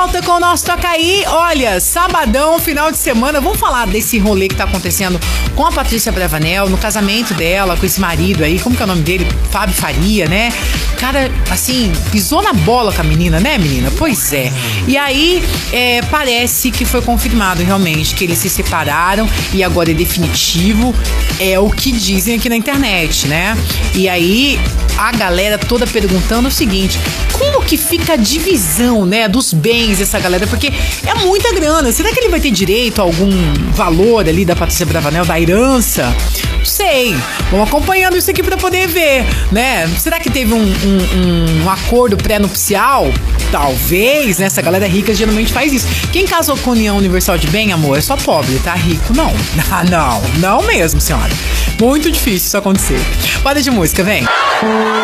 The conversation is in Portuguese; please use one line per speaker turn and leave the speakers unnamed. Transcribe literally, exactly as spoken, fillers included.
volta com o nosso Toca Aí. Olha, sabadão, final de semana, vamos falar desse rolê que tá acontecendo com a Patrícia Bravanel, no casamento dela, com esse marido aí, como que é o nome dele? Fábio Faria, né? Cara, assim, pisou na bola com a menina, né, menina? Pois é. E aí, é, parece que foi confirmado realmente que eles se separaram e agora é definitivo, é o que dizem aqui na internet, né? E aí, a galera toda perguntando o seguinte: como que fica a divisão, né, dos bens dessa galera? Porque é muita grana. Será que ele vai ter direito a algum valor ali da Patrícia Bravanel, da herança? Não sei. Vamos acompanhando isso aqui pra poder ver, né? Será que teve um, um, um acordo pré-nupcial? Talvez, né? Essa galera rica geralmente faz isso. Quem casou com união universal de bem, amor, é só pobre, tá? Rico, não. Ah, não. Não mesmo, senhora. Muito difícil isso acontecer. Roda de música, vem.